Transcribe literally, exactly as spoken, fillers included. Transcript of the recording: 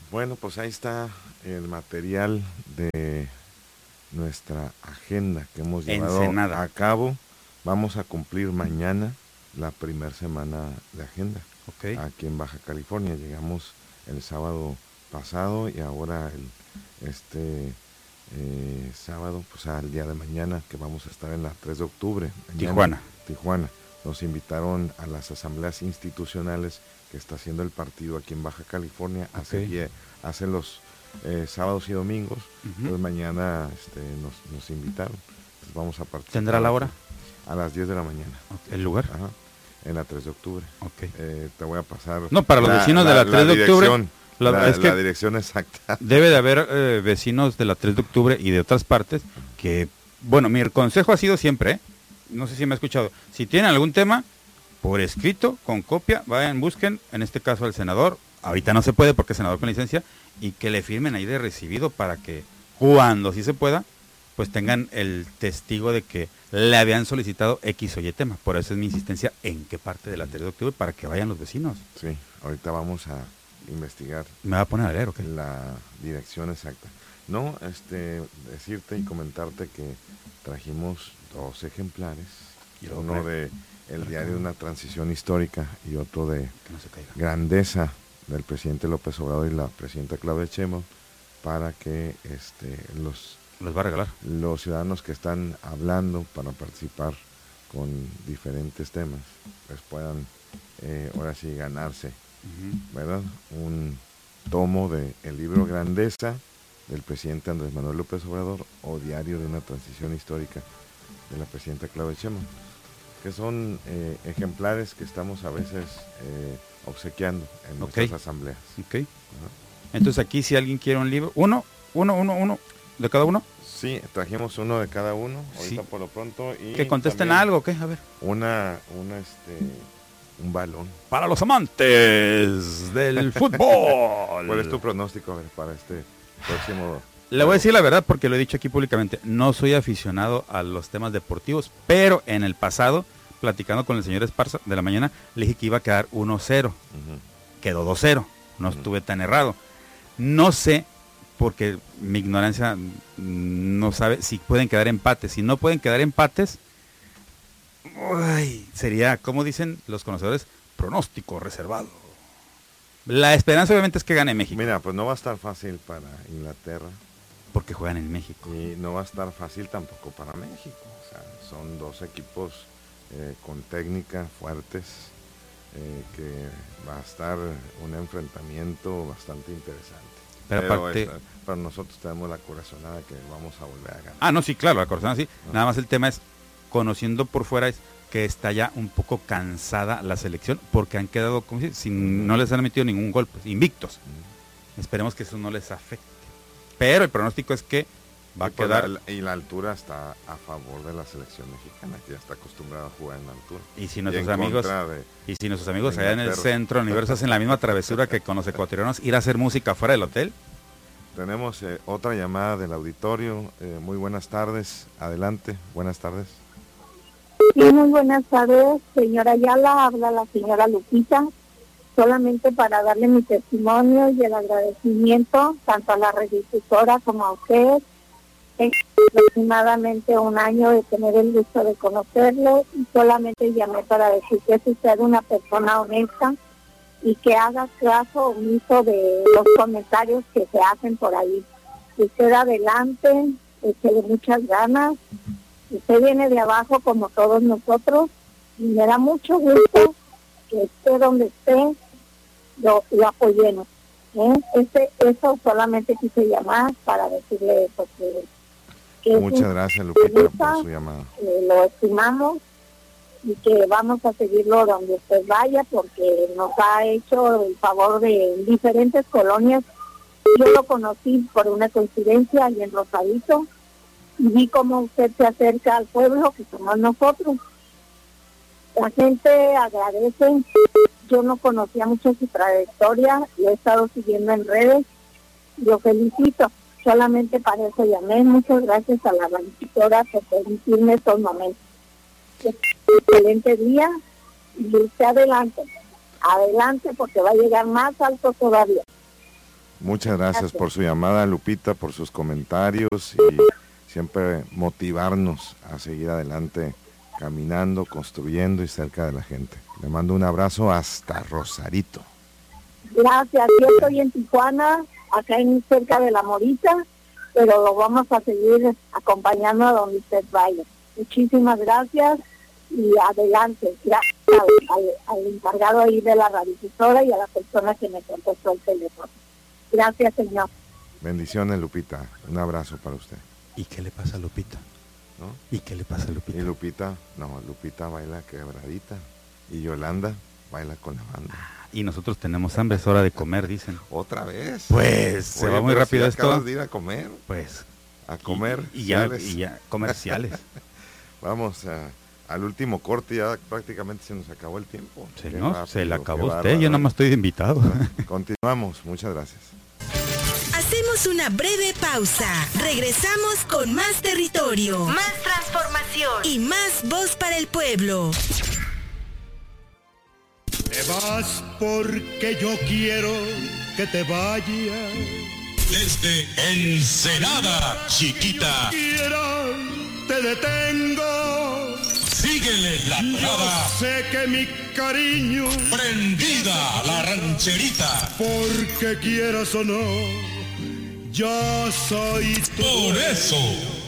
Bueno, pues ahí está el material de nuestra agenda que hemos llevado Ensenada. a cabo. Vamos a cumplir mañana la primera semana de agenda Okay. aquí en Baja California. Llegamos el sábado pasado y ahora el, este eh, sábado, pues al día de mañana, que vamos a estar en la tres de octubre. Mañana, Tijuana. Tijuana. Nos invitaron a las asambleas institucionales que está haciendo el partido aquí en Baja California. Hace, Okay. hace los eh, sábados y domingos. Uh-huh. Entonces mañana este, nos, nos invitaron. Entonces vamos a participar. ¿Tendrá la hora? A las diez de la mañana. Okay. ¿El lugar? Ajá. En la tres de octubre. Okay. Eh, te voy a pasar. No, para los la, vecinos la, de la tres de octubre. La, La, es que la dirección exacta. Debe de haber eh, vecinos de la tres de octubre y de otras partes que, bueno, mi consejo ha sido siempre, ¿eh? No sé si me ha escuchado, si tienen algún tema, por escrito, con copia, vayan, busquen, en este caso al senador, ahorita no se puede porque es senador con licencia, y que le firmen ahí de recibido para que cuando sí se pueda, pues tengan el testigo de que le habían solicitado X o Y tema. Por eso es mi insistencia en qué parte de la tres de octubre para que vayan los vecinos. Sí, ahorita vamos a investigar. ¿Me va a poner a leer o qué? La dirección exacta. No, este, decirte y comentarte que trajimos dos ejemplares, uno de el diario de una transición histórica y otro de que no se caiga. Grandeza del presidente López Obrador y la presidenta Claudia Sheinbaum, para que este, los, los va a regalar. Los ciudadanos que están hablando para participar con diferentes temas, pues puedan eh, ahora sí ganarse, uh-huh. ¿verdad? Un tomo de el libro Grandeza del presidente Andrés Manuel López Obrador o Diario de una transición histórica de la presidenta Claudia Sheinbaum, que son eh, ejemplares que estamos a veces eh, obsequiando en okay. nuestras asambleas. Okay. Uh-huh. Entonces aquí si alguien quiere un libro, uno, uno, uno, uno, de cada uno. Sí, trajimos uno de cada uno, ahorita sí. por lo pronto. Y que contesten algo, ¿qué? A ver. Una, una, este, un balón. Para los amantes del fútbol. ¿Cuál es tu pronóstico a ver, para este próximo? Le voy a decir la verdad porque lo he dicho aquí públicamente. No soy aficionado a los temas deportivos, pero en el pasado, platicando con el señor Esparza de la mañana, le dije que iba a quedar uno cero. Uh-huh. Quedó dos cero. No uh-huh. estuve tan errado. No sé, porque mi ignorancia no sabe si pueden quedar empates. Si no pueden quedar empates, uy, sería, como dicen los conocedores, pronóstico reservado. La esperanza obviamente es que gane México. Mira, pues no va a estar fácil para Inglaterra. Porque juegan en México. Y no va a estar fácil tampoco para México. O sea, son dos equipos eh, con técnica fuertes, eh, que va a estar un enfrentamiento bastante interesante. Pero, Pero aparte, esta, para nosotros tenemos la corazonada que vamos a volver a ganar. Ah, no, sí, claro, la corazonada sí. No. Nada más el tema es, conociendo por fuera, es que está ya un poco cansada la selección porque han quedado, como si, sin, no les han metido ningún gol, pues, invictos. Uh-huh. Esperemos que eso no les afecte. Pero el pronóstico es que va a quedar... La, y la altura está a favor de la selección mexicana, que ya está acostumbrada a jugar en la altura. Y si nuestros y amigos de, y si nuestros amigos allá en el centro del universo hacen la misma travesura que con los ecuatorianos, ir a hacer música fuera del hotel. Tenemos eh, otra llamada del auditorio. Eh, muy buenas tardes. Adelante, buenas tardes. Sí, muy buenas tardes, señora Ayala. Habla la señora Lupita. Solamente para darle mi testimonio y el agradecimiento tanto a la redifusión como a usted. Tengo aproximadamente un año de tener el gusto de conocerlo y solamente llamé para decir que es usted una persona honesta y que haga caso omiso de los comentarios que se hacen por ahí. Usted adelante, échele muchas ganas. Usted viene de abajo como todos nosotros y me da mucho gusto que esté donde esté, lo, lo apoyemos. ¿eh? Este, eso solamente quise llamar para decirle eso. Que, que Muchas gracias, Lupita, gusta, por su llamada. Que lo estimamos y que vamos a seguirlo donde usted vaya porque nos ha hecho el favor de diferentes colonias. Yo lo conocí por una coincidencia allí en Rosarito y vi cómo usted se acerca al pueblo que somos nosotros. La gente agradece. Yo no conocía mucho su trayectoria, lo he estado siguiendo en redes. Yo felicito, solamente para eso llamé. Muchas gracias a la organizadora por permitirme estos momentos. Excelente día y usted adelante, adelante porque va a llegar más alto todavía. Muchas gracias, Gracias. por su llamada, Lupita, por sus comentarios y siempre motivarnos a seguir adelante, caminando, construyendo y cerca de la gente. Le mando un abrazo hasta Rosarito. Gracias, yo estoy en Tijuana, acá en cerca de La Morita, pero lo vamos a seguir acompañando a donde usted vaya. Muchísimas gracias y adelante. Gracias al, al, al encargado ahí de la radiodifusora y a la persona que me contestó el teléfono. Gracias, señor. Bendiciones, Lupita. Un abrazo para usted. ¿Y qué le pasa a Lupita? ¿No? ¿Y qué le pasa a Lupita? Y Lupita, no, Lupita baila quebradita y Yolanda baila con la banda. Y nosotros tenemos hambre, es hora de comer, dicen. ¿Otra vez? Pues, se Oye, va muy pero rápido si esto. acabas de ir a comer. Pues. A comer. Y, y, ya, ¿sales? y ya, comerciales. Vamos a, al último corte, ya prácticamente se nos acabó el tiempo. Señor, Qué se le rápido, acabó qué usted, yo bárbaro. nada más estoy de invitado. Continuamos, muchas gracias. Hacemos una breve pausa. Regresamos con más territorio, Más transformación. y más voz para el pueblo. Te vas porque yo quiero que te vayas. Desde Ensenada, chiquita, Quiera, te detengo. síguele la Yo brava, sé que mi cariño, prendida la rancherita. porque quieras o no, yo soy tu Por eso